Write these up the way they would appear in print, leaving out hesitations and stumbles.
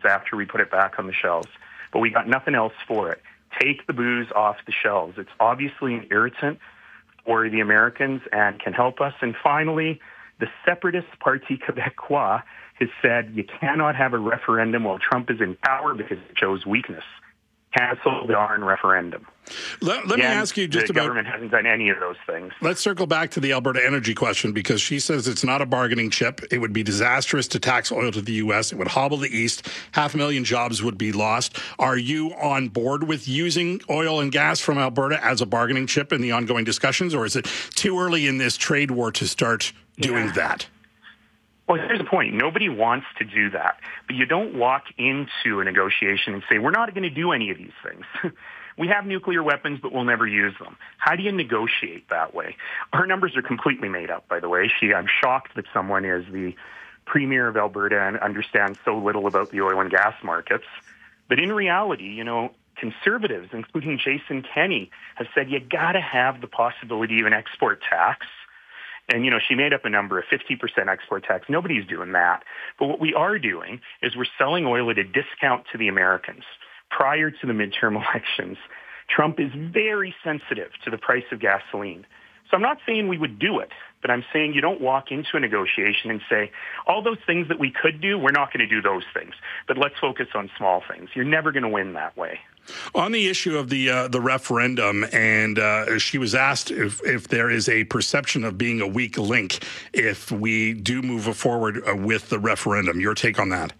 after we put it back on the shelves. But we got nothing else for it. Take the booze off the shelves. It's obviously an irritant for the Americans and can help us. And finally, the separatist Parti Québécois has said you cannot have a referendum while Trump is in power because it shows weakness. Cancel the darn referendum. Let me ask you just the about... The government hasn't done any of those things. Let's circle back to the Alberta energy question, because she says it's not a bargaining chip. It would be disastrous to tax oil to the U.S. It would hobble the East. 500,000 jobs would be lost. Are you on board with using oil and gas from Alberta as a bargaining chip in the ongoing discussions, or is it too early in this trade war to start doing that? Well, here's the point. Nobody wants to do that. But you don't walk into a negotiation and say, we're not going to do any of these things. We have nuclear weapons, but we'll never use them. How do you negotiate that way? Her numbers are completely made up, by the way. I'm shocked that someone is the premier of Alberta and understands so little about the oil and gas markets. But in reality, conservatives, including Jason Kenney, have said you got to have the possibility of an export tax. And, she made up a number of 50% export tax. Nobody's doing that. But what we are doing is we're selling oil at a discount to the Americans. Prior to the midterm elections, Trump is very sensitive to the price of gasoline. So I'm not saying we would do it, but I'm saying you don't walk into a negotiation and say, all those things that we could do, we're not going to do those things. But let's focus on small things. You're never going to win that way. On the issue of the referendum, and she was asked if there is a perception of being a weak link if we do move forward with the referendum. Your take on that?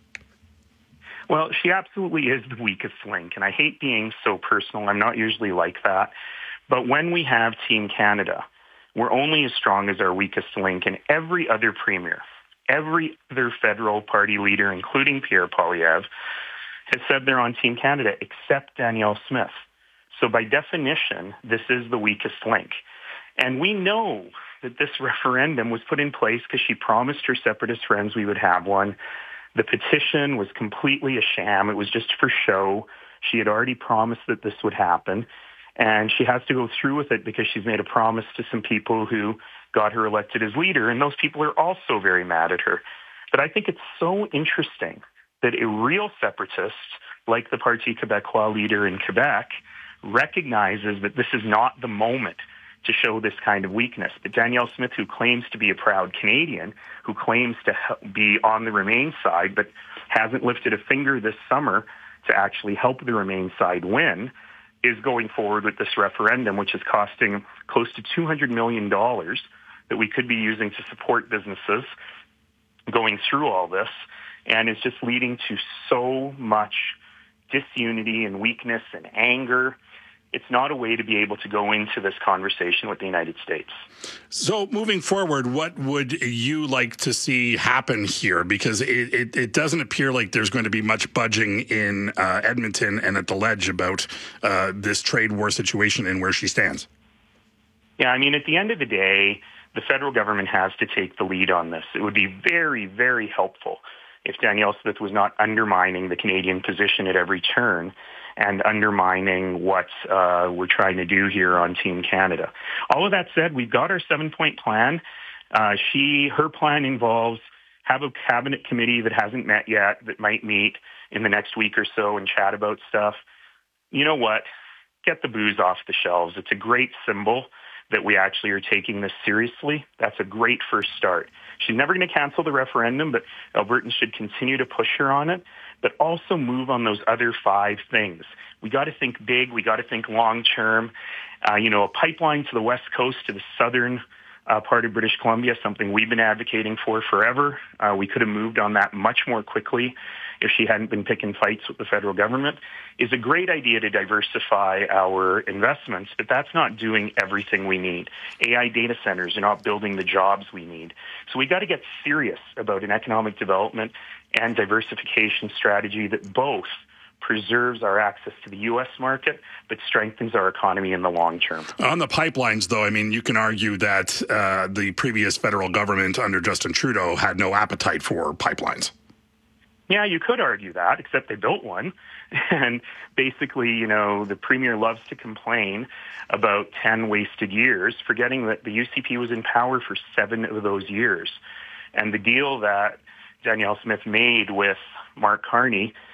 Well, she absolutely is the weakest link, and I hate being so personal. I'm not usually like that. But when we have Team Canada, we're only as strong as our weakest link, and every other premier, every other federal party leader, including Pierre Poilievre, has said they're on Team Canada, except Danielle Smith. So by definition, this is the weakest link. And we know that this referendum was put in place because she promised her separatist friends we would have one. The petition was completely a sham. It was just for show. She had already promised that this would happen. And she has to go through with it because she's made a promise to some people who got her elected as leader. And those people are also very mad at her. But I think it's so interesting that a real separatist, like the Parti Québécois leader in Quebec, recognizes that this is not the moment to show this kind of weakness. But Danielle Smith, who claims to be a proud Canadian, who claims to be on the Remain side, but hasn't lifted a finger this summer to actually help the Remain side win, is going forward with this referendum, which is costing close to $200 million that we could be using to support businesses going through all this. And it's just leading to so much disunity and weakness and anger. It's not a way to be able to go into this conversation with the United States. So moving forward, what would you like to see happen here? Because it doesn't appear like there's going to be much budging in Edmonton and at the Ledge about this trade war situation and where she stands. Yeah, I mean, at the end of the day, the federal government has to take the lead on this. It would be very, very helpful if Danielle Smith was not undermining the Canadian position at every turn and undermining what we're trying to do here on Team Canada. All of that said, we've got our 7-point plan. Her plan involves have a cabinet committee that hasn't met yet that might meet in the next week or so and chat about stuff. You know what? Get the booze off the shelves. It's a great symbol that we actually are taking this seriously. That's a great first start. She's never going to cancel the referendum, but Albertans should continue to push her on it, but also move on those other 5 things. We got to think big. We got to think long-term. A pipeline to the west coast, to the southern part of British Columbia, something we've been advocating for forever. We could have moved on that much more quickly if she hadn't been picking fights with the federal government, is a great idea to diversify our investments, but that's not doing everything we need. AI data centers are not building the jobs we need. So we got to get serious about an economic development and diversification strategy that both preserves our access to the U.S. market, but strengthens our economy in the long term. On the pipelines, though, I mean, you can argue that the previous federal government under Justin Trudeau had no appetite for pipelines. Yeah, you could argue that, except they built one. And basically, the premier loves to complain about 10 wasted years, forgetting that the UCP was in power for 7 of those years. And the deal that Danielle Smith made with Mark Carney